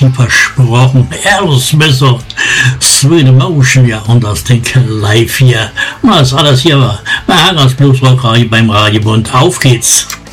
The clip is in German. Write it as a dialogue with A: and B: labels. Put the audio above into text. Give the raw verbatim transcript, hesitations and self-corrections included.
A: wie versprochen. Aerosmith, Sweet Emotion, ja, und das Ding live hier. Das alles hier bei Hangers Blues Rock beim Radio Bund. Auf geht's!